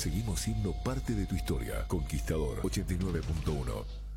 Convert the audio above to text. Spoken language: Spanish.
seguimos siendo parte de tu historia. Conquistador 89.1.